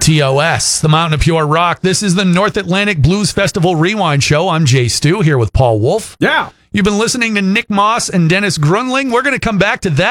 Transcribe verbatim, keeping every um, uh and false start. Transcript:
T O S, the Mountain of Pure Rock. This is the North Atlantic Blues Festival Rewind Show. I'm Jay Stu here with Paul Wolf. Yeah. You've been listening to Nick Moss and Dennis Grunling. We're going to come back to that